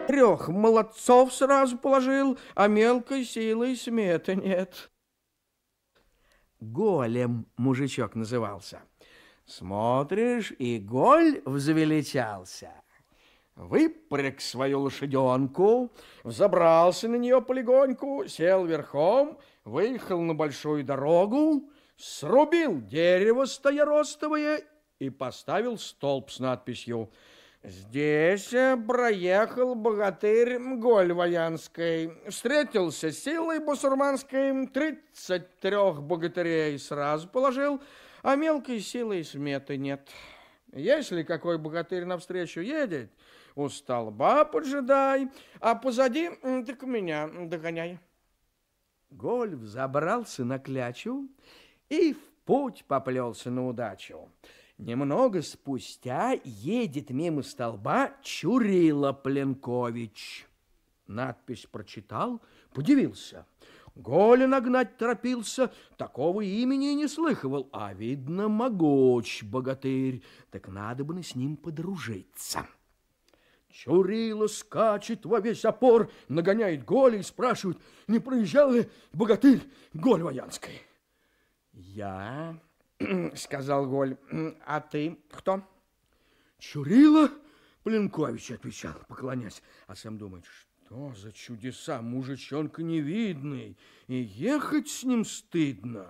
3 молодцов сразу положил, а мелкой силой сметы нет. Голем мужичок назывался. Смотришь, и голь взвеличался. Выпряг свою лошаденку, взобрался на нее полегоньку, сел верхом, выехал на большую дорогу, срубил дерево стояростовое и поставил столб с надписью: «Здесь проехал богатырь Голь Воянской, встретился с силой бусурманской, 33 богатырей сразу положил, а мелкой силой сметы нет. Если какой богатырь навстречу едет, у столба поджидай, а позади так меня догоняй». Голь взобрался на клячу и в путь поплелся на удачу. Немного спустя едет мимо столба Чурила Пленкович. Надпись прочитал, подивился. Голя нагнать торопился, такого имени не слыхивал, а видно, могуч богатырь, так надо бы с ним подружиться. Чурила скачет во весь опор, нагоняет Голя и спрашивает, не проезжал ли богатырь Голь Воянской. «Я...» — сказал Голь. «А ты кто?» «Чурила Пленкович», — отвечал, поклонясь, а сам думает, что за чудеса, мужичонка невидный, и ехать с ним стыдно.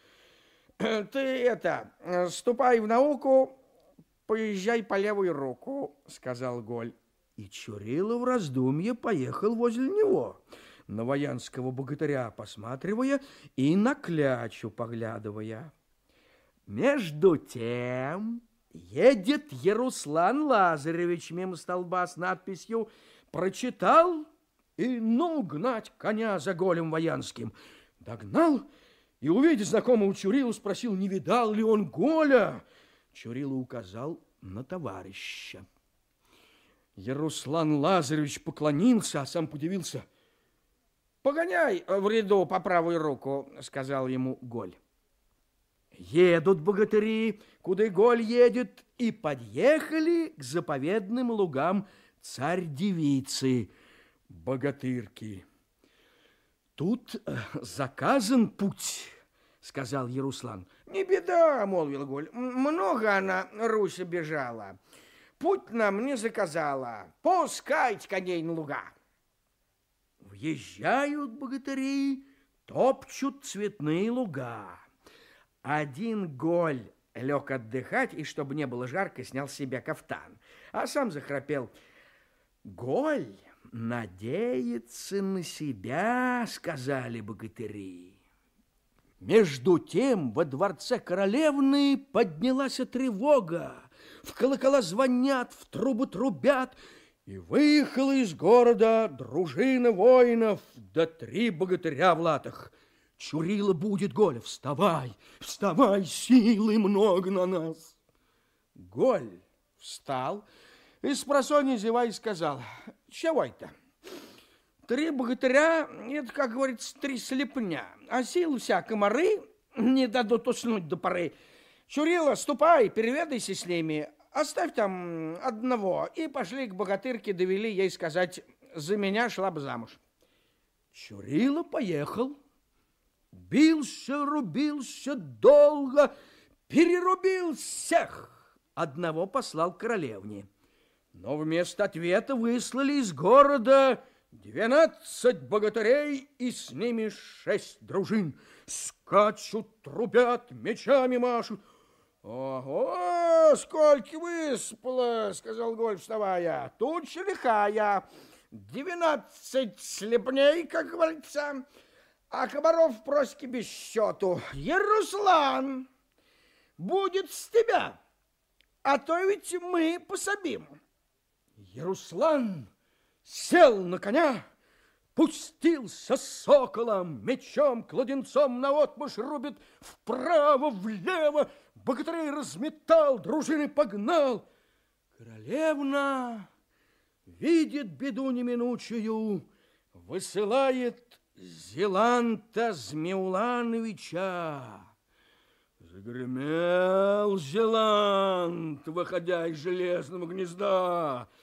«Ты ступай в науку, поезжай по левую руку», — сказал Голь. И Чурила в раздумье поехал возле него, на воянского богатыря посматривая и на клячу поглядывая. Между тем едет Яруслан Лазаревич мимо столба с надписью, прочитал и гнать коня за Голем Воянским. Догнал и, увидев знакомого Чурилу, спросил, не видал ли он Голя. Чурила указал на товарища. Яруслан Лазаревич поклонился, а сам подивился. «Погоняй в ряду по правую руку», — сказал ему Голь. Едут богатыри, куда Голь едет, и подъехали к заповедным лугам царь-девицы, богатырки. Тут заказан путь, сказал Яруслан. «Не беда», — молвил Голь, — «много она Руси бежала. Путь нам не заказала. Пускайте коней на луга». Въезжают богатыри, топчут цветные луга. Один Голь лег отдыхать, и, чтобы не было жарко, снял с себя кафтан, а сам захрапел. «Голь надеется на себя», — сказали богатыри. Между тем во дворце королевны поднялась тревога. В колокола звонят, в трубы трубят, и выехала из города дружина воинов, да 3 богатыря в латах. Чурила будет Голя. «Вставай, вставай, силы много на нас». Голь встал и спросонья зевая сказал: «Чего это? 3 богатыря, это, как говорится, 3 слепня, а сил вся комары не дадут уснуть до поры. Чурила, ступай, переведайся с ними, оставь там одного». И пошли к богатырке, довели ей сказать: «За меня шла бы замуж». Чурила поехал. Бился, рубился долго, перерубил всех. Одного послал к королевне. Но вместо ответа выслали из города 12 богатырей, и с ними 6 дружин. Скачут, трубят, мечами машут. «Ого, сколько выспало», — сказал Голь, вставая. «Туча лихая, 12 слепней, как говорится, а комаров в просеке без счету. Яруслан, будет с тебя, а то ведь мы пособим». Яруслан сел на коня, пустился соколом, мечом, кладенцом наотмашь рубит вправо, влево, богатырей разметал, дружины погнал. Королевна видит беду неминучую, высылает Зеланта Змеулановича. Загремел Зелант, выходя из железного гнезда.